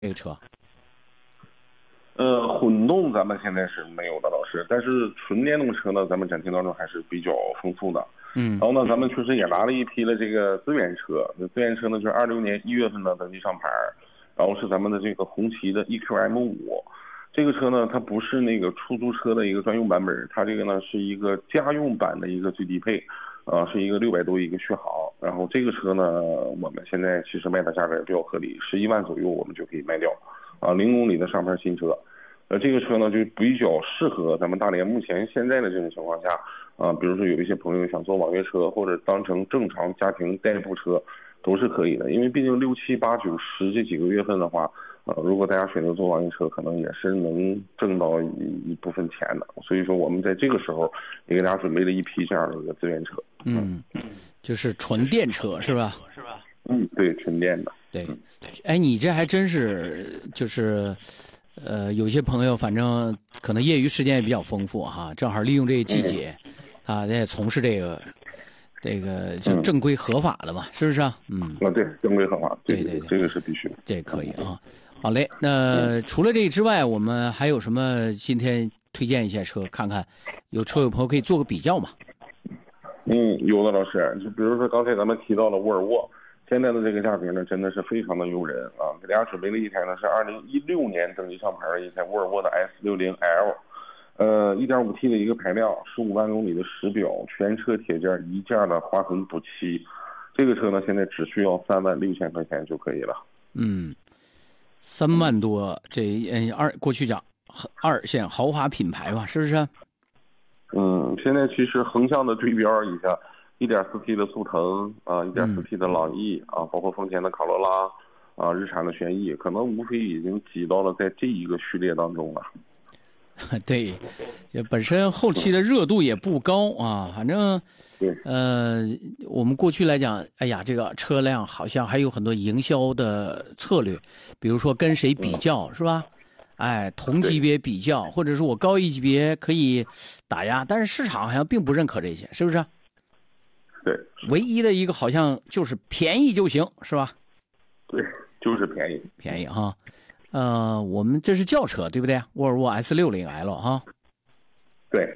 这个车？ 混动咱们现在是没有的，老师，但是纯电动车呢，咱们展厅当中还是比较丰富的。然后呢，咱们确实也拿了一批的这个资源车，资源车呢就是26年1月份的登记上牌，然后是咱们的这个红旗的 EQM5。这个车呢，它不是那个出租车的一个专用版本，它这个呢是一个家用版的一个最低配，是一个600多一个续航。然后这个车呢，我们现在其实卖的价格也比较合理，11万左右我们就可以卖掉，0公里的上牌新车。这个车呢就比较适合咱们大连目前现在的这种情况下，比如说有一些朋友想做网约车或者当成正常家庭代步车都是可以的，因为毕竟6、7、8、9、10这几个月份的话，如果大家选择做网约车，可能也是能挣到一部分钱的。所以说我们在这个时候也给大家准备了一批这样的一个资源车。 就是纯电车是吧？ 对，纯电的。 对，哎，你这还真是就是。有些朋友反正可能业余时间也比较丰富哈，正好利用这个季节，也从事这个就正规合法的嘛，是不是啊？ 对，正规合法， 对， 这个是必须的， 这可以啊。好嘞，那除了这个之外，我们还有什么今天推荐一些车，看看有车友朋友可以做个比较嘛？ 有的老师，就比如说刚才咱们提到了沃尔沃。现在的这个价格呢，真的是非常的诱人啊！给大家准备了一台呢，是2016年登记上牌的一台沃尔沃的 S60L，1.5T 的一个排量，15万公里的实表，全车铁件1件的划痕补漆。这个车呢，现在只需要36000块钱就可以了。 3万多，这过去讲2线豪华品牌吧，是不是？ 现在其实横向的对标一下。1.4T 的速腾1.4T 的朗逸包括丰田的卡罗拉日产的轩逸，可能无非已经挤到了在这一个序列当中了。 对，本身后期的热度也不高啊，反正我们过去来讲，哎呀，这个车辆好像还有很多营销的策略，比如说跟谁比较，是吧？同级别比较，或者是我高一级别可以打压，但是市场好像并不认可这些，是不是？ 对， 唯一的一个好像就是便宜就行，是吧？ 对，就是便宜哈。我们这是轿车对不对？沃尔沃 S60L 哈。 对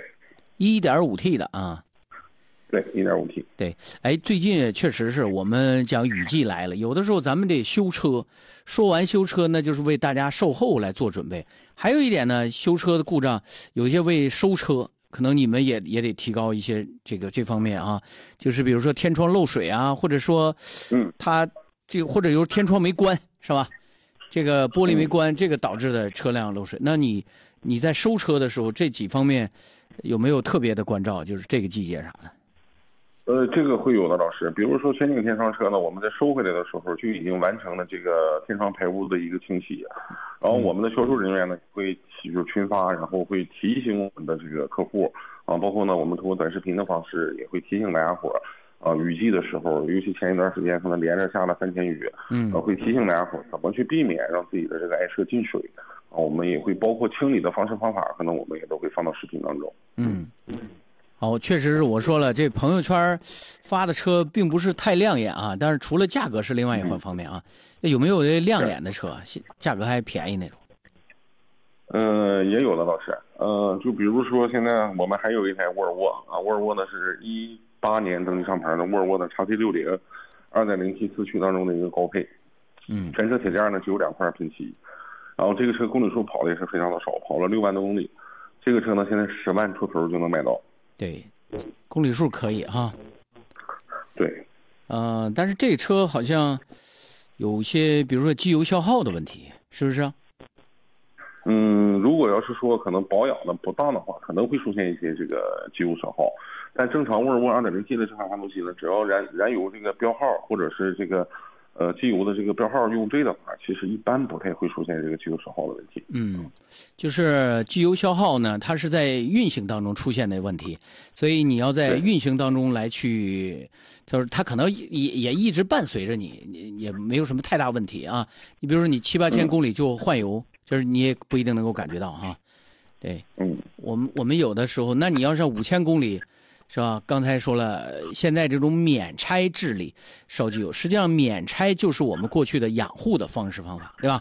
，1.5T 的啊。 对，1.5T。 对，最近确实是我们讲雨季来了，有的时候咱们得修车。说完修车呢，就是为大家售后来做准备。还有一点呢，修车的故障，有些为收车。可能你们也得提高一些这方面啊，就是比如说天窗漏水啊，或者说，它这个或者有天窗没关是吧？这个玻璃没关，这个导致的车辆漏水。那你在收车的时候，这几方面有没有特别的关照？就是这个季节啥的？ 这个会有的，老师。比如说全景天窗车呢，我们在收回来的时候就已经完成了这个天窗排污的一个清洗，然后我们的销售人员呢会群发，然后会提醒我们的这个客户包括呢我们通过短视频的方式也会提醒大家伙雨季的时候，尤其前一段时间可能连着下了3天雨，会提醒大家伙怎么去避免让自己的这个爱车进水我们也会包括清理的方式方法，可能我们也都会放到视频当中。 确实是我说了，这朋友圈发的车并不是太亮眼啊，但是除了价格是另外一方面啊。有没有这亮眼的车，价格还便宜那种？ 也有的，老师。就比如说现在我们还有一台沃尔沃沃尔沃呢是18年登记上牌的沃尔沃的 XC60 2.0T 四驱当中的一个高配，全车铁件呢只有2块喷漆，然后这个车公里数跑的也是非常的少，跑了6万多公里。这个车呢现在10万出头就能买到。 对，公里数可以哈。 对， 但是这车好像有些，比如说机油消耗的问题，是不是啊？ 如果要是说可能保养的不当的话，可能会出现一些这个机油消耗。但正常沃尔沃 2.0T 的这款发动机呢，只要燃油这个标号或者是这个机油的这个标号用对的话，其实一般不太会出现这个机油消耗的问题。 就是机油消耗呢，它是在运行当中出现的问题，所以你要在运行当中来去，就是它可能也一直伴随着你，也没有什么太大问题啊。你比如说你7、8千公里就换油，就是你也不一定能够感觉到哈。对，我们有的时候，那你要是5千公里。是吧？刚才说了，现在这种免拆治理烧机油，实际上免拆就是我们过去的养护的方法，对吧？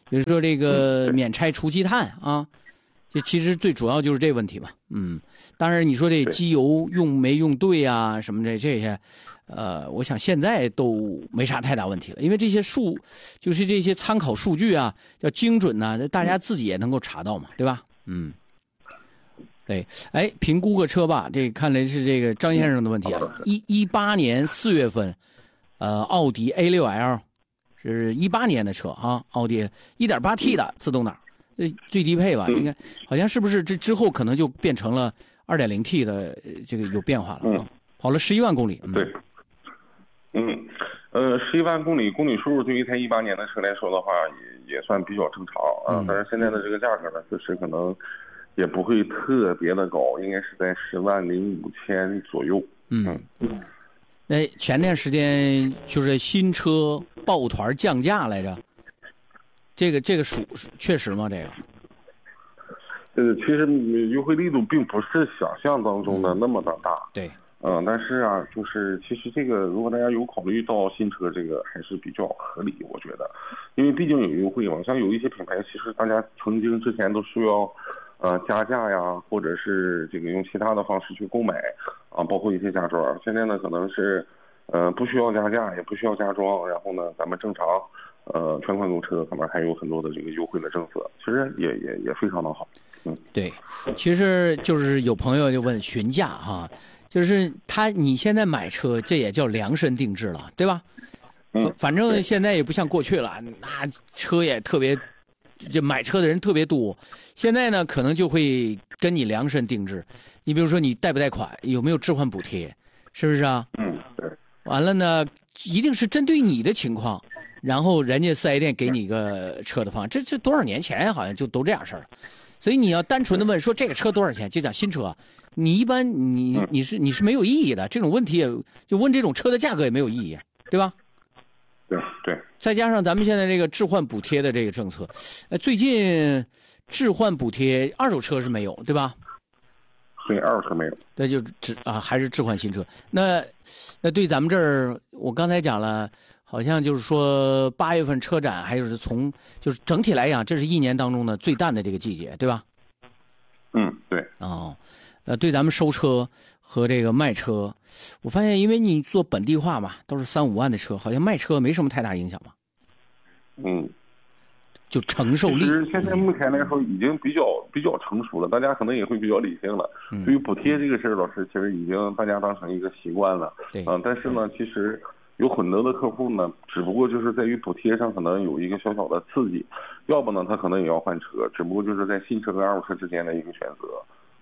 比如说这个免拆除积碳啊，这其实最主要就是这问题嘛。当然你说这机油用没用对啊什么的这些，我想现在都没啥太大问题了，因为这些就是这些参考数据啊，叫精准呐，大家自己也能够查到嘛，对吧？对，哎，评估个车吧，这看来是这个张先生的问题啊。18年4月份，奥迪 A6L 是18年的车啊，奥迪 1.8T 的自动挡，最低配吧，应该好像是不是这之后可能就变成了2.0T 的这个有变化了啊，跑了11万公里。 对，11万公里数对于一台18年的车来说的话，也算比较正常啊。但是现在的这个价格呢，就是可能也不会特别的高，应该是在10.5万左右。 那前段时间就是新车抱团降价来着，这个确实吗？这个？ 其实优惠力度并不是想象当中的那么的大。 对。 但是啊，就是其实这个如果大家有考虑到新车，这个还是比较合理，我觉得，因为毕竟有优惠嘛。像有一些品牌，其实大家曾经之前都需要加价呀，或者是这个用其他的方式去购买啊，包括一些家装。现在呢，可能是不需要加价，也不需要加装，然后呢，咱们正常全款购车，可能还有很多的这个优惠的政策，其实也非常的好。 对，其实就是有朋友就问询价哈。就是你现在买车，这也叫量身定制了，对吧？反正现在也不像过去了，那车也特别，就买车的人特别多。现在呢，可能就会跟你量身定制。你比如说，你贷不贷款，有没有置换补贴，是不是啊？ 对。 完了呢，一定是针对你的情况，然后人家4S店给你一个车的方案。这多少年前好像就都这样事儿了。所以你要单纯的问说这个车多少钱，就讲新车，你一般你是没有意义的，这种问题就问这种车的价格也没有意义，对吧？ 对。 再加上咱们现在这个置换补贴的这个政策，最近置换补贴二手车是没有，对吧？ 对，二手车没有。 那就还是置换新车。那对咱们这儿，我刚才讲了。好像就是说8月份车展，还有就是整体来讲，这是1年当中的最淡的这个季节，对吧？ 对。 对咱们收车和这个卖车，我发现因为你做本地化嘛，都是3-5万的车，好像卖车没什么太大影响嘛。就承受力。 其实现在目前来说已经比较成熟了，大家可能也会比较理性了。对于补贴这个事儿，老师其实已经大家当成一个习惯了。 对。 但是呢，其实有很多的客户呢，只不过就是在于补贴上可能有一个小小的刺激，要不呢他可能也要换车，只不过就是在新车和二手车之间的一个选择。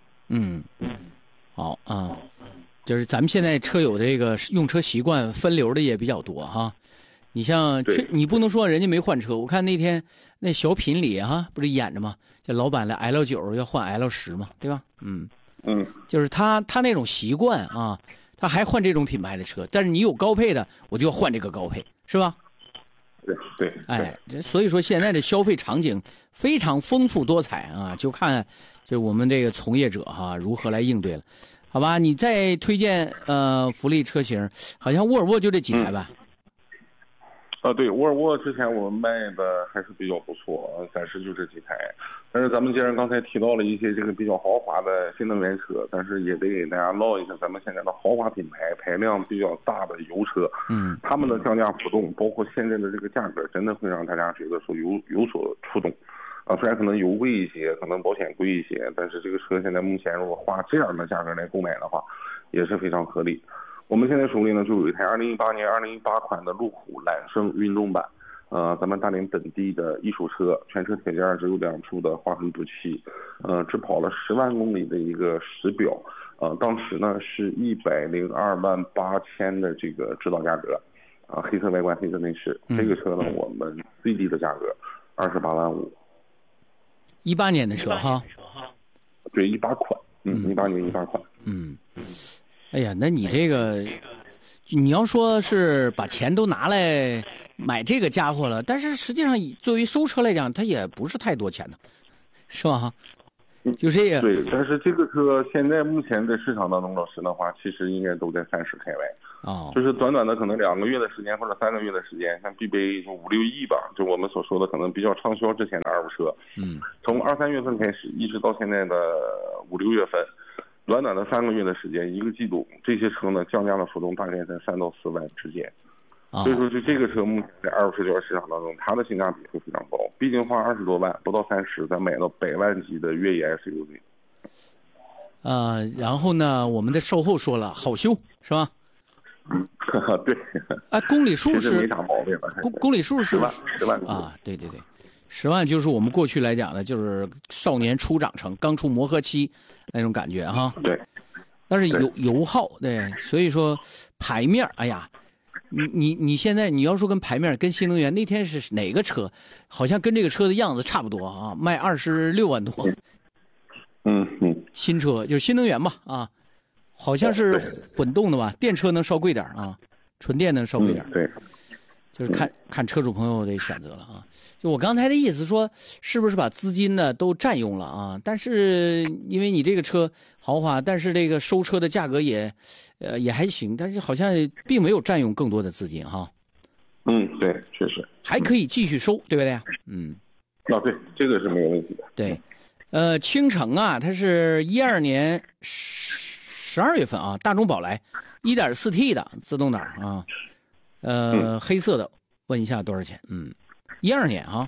好啊，就是咱们现在车友的这个用车习惯分流的也比较多哈。你像你不能说人家没换车，我看那天那小品里不是演着吗？这老板的 L9要换 L10嘛，对吧？就是他那种习惯啊。他还换这种品牌的车，但是你有高配的，我就要换这个高配，是吧？ 对。 所以说现在的消费场景非常丰富多彩啊，就看就我们这个从业者如何来应对了，好吧？你再推荐福利车型，好像沃尔沃就这几台吧？ 对，沃尔沃之前我们卖的还是比较不错，暂时就这几台。但是咱们既然刚才提到了一些这个比较豪华的新能源车，但是也得给大家唠一下咱们现在的豪华品牌排量比较大的油车，他们的降价浮动，包括现在的这个价格，真的会让大家觉得说有所触动。虽然可能油贵一些，可能保险贵一些，但是这个车现在目前如果花这样的价格来购买的话，也是非常合理。我们现在手里呢就有一台2018年2018款的路虎揽胜运动版，咱们大连本地的一手车，全车铁件只有2处的划痕补漆，只跑了10万公里的一个实表，当时呢是102万8千的这个指导价格，黑色外观黑色内饰，这个车呢我们最低的价格28万5。 18年的车哈？ 对，18款，18年18款。 哎呀，那你这个，你要说是把钱都拿来买这个家伙了，但是实际上作为收车来讲，它也不是太多钱的，是吧？ 就这个。 对，但是这个车现在目前在市场当中，老师的话，其实应该都在30开外。就是短短的可能2个月的时间或者3个月的时间，像 BBA 就5、6亿吧，就我们所说的可能比较畅销之前的二手车。从2、3月份开始，一直到现在的5、6月份，短短的3个月的时间，1个季度，这些车呢降价的幅度大概在3到4万之间。所以说，就这个车目前在二手车交易市场当中，它的性价比会非常高，毕竟花20多万，不到30，咱买到100万级的越野 SUV。 然后呢，我们的售后说了，好修是吧？ 对。 公里数是没啥毛病了。 公里数是 10万啊，对，10万就是我们过去来讲的，就是少年初长成，刚出磨合期那种感觉哈。 对。 但是油耗，对，所以说牌面，哎呀。你现在你要说跟牌面跟新能源那天是哪个车，好像跟这个车的样子差不多啊，卖26万多。新车就是新能源吧啊，好像是混动的吧，电车能稍贵点啊，纯电能稍贵点。 对， 就是看车主朋友的选择了啊。就我刚才的意思说，是不是把资金呢都占用了啊？但是因为你这个车豪华，但是这个收车的价格也还行，但是好像并没有占用更多的资金哈。 对，确实还可以继续收，对不对？ 对，这个是没有问题的。 对，青城啊，它是12年12月份啊，大众宝来 1.4T 的自动挡啊，黑色的，问一下多少钱？12年啊。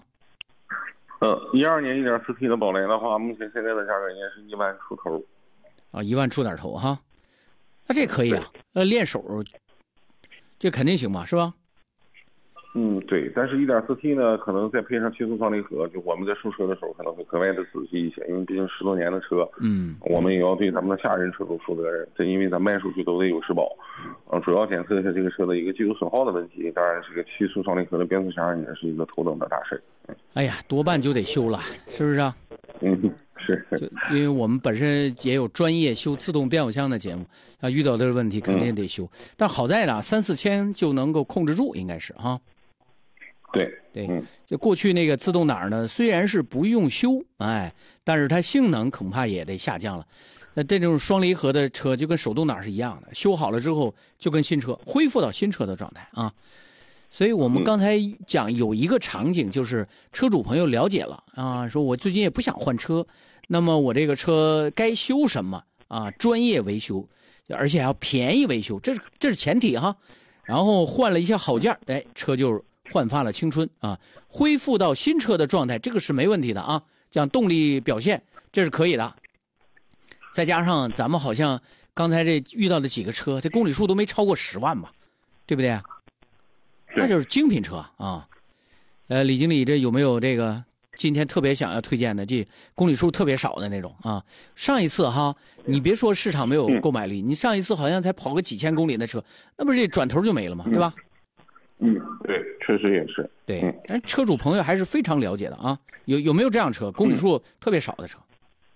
12年 1.4T 的宝来的话，目前现在的价格应该是1万出头。 1万出点头哈，那这可以啊，练手，这肯定行吧，是吧？ 对，但是 1.4T 呢，可能再配上7速双离合，就我们在收车的时候可能会格外的仔细一些，因为毕竟10多年的车，我们也要对咱们的下人车主负责任。这因为咱卖出去都得有质保，主要检测一下这个车的一个技术损耗的问题。当然，这个7速双离合的变速箱也是一个头等的大事。 哎呀，多半就得修了，是不是啊？ 是。 就因为我们本身也有专业修自动变速箱的节目，要遇到这个问题肯定得修。但好在呢，3、4千就能够控制住，应该是哈。对，就过去那个自动挡呢，虽然是不用修，但是它性能恐怕也得下降了。那这种双离合的车就跟手动挡是一样的，修好了之后就跟新车恢复到新车的状态啊。所以我们刚才讲有一个场景，就是车主朋友了解了啊，说我最近也不想换车，那么我这个车该修什么啊？专业维修，而且还要便宜维修，这是前提哈。然后换了一些好件，车就焕发了青春啊，恢复到新车的状态，这个是没问题的啊。讲动力表现，这是可以的。再加上咱们好像刚才这遇到的几个车，这公里数都没超过10万吧，对不对？那就是精品车啊。李经理，这有没有这个今天特别想要推荐的，这公里数特别少的那种啊？上一次哈，你别说市场没有购买力，你上一次好像才跑个几千公里的车，那不是这转头就没了吗？对吧？ 对，确实也是。 对，车主朋友还是非常了解的啊。有没有这样车，公里数特别少的车？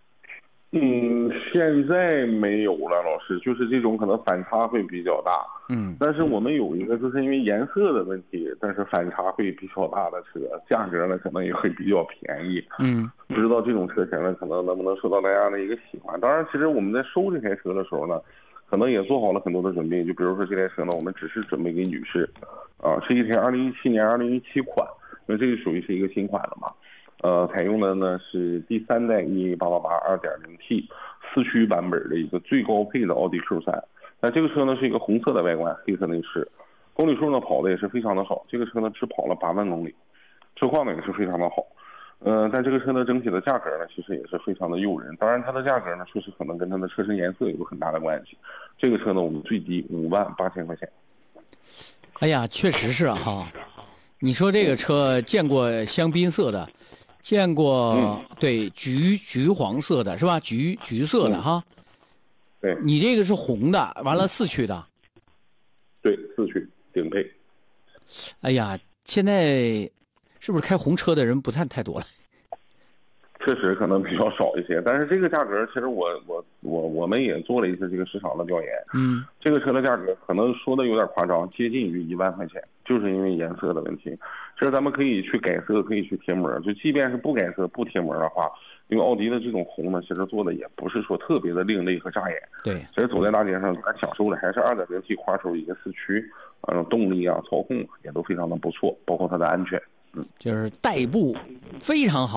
现在没有了，老师，就是这种可能反差会比较大。但是我们有一个，就是因为颜色的问题，但是反差会比较大的车，价格呢可能也会比较便宜。不知道这种车型呢，可能能不能受到大家的一个喜欢。当然，其实我们在收这台车的时候呢，可能也做好了很多的准备。就比如说这台车呢，我们只是准备给女士，是一台2017年2017款，因为这个属于是一个新款了嘛。采用的呢是第3代 EA888 2.0T 4驱版本的一个最高配的奥迪 Q3。那这个车呢是一个红色的外观，黑色内饰，公里数呢跑的也是非常的少，这个车呢只跑了8万公里，车况呢也是非常的好。但这个车呢整体的价格呢其实也是非常的诱人，当然它的价格呢确实可能跟它的车身颜色有很大的关系。这个车呢我们最低5万8千块钱。 哎呀，确实是哈。你说这个车见过香槟色的，见过对橘黄色的是吧？橘色的哈。 对， 你这个是红的，完了4驱的。 对，4驱顶配。 哎呀，现在是不是开红车的人不太多了？ 确实可能比较少一些，但是这个价格其实我们也做了一次这个市场的调研，这个车的价格可能说的有点夸张，接近于1万块钱，就是因为颜色的问题。其实咱们可以去改色，可以去贴膜，就即便是不改色不贴膜的话，因为奥迪的这种红呢，其实做的也不是说特别的另类和扎眼。 对， 其实走在大街上，咱享受的还是2.0T 跨手一个4驱，动力啊、操控也都非常的不错，包括它的安全。 就是代步非常好。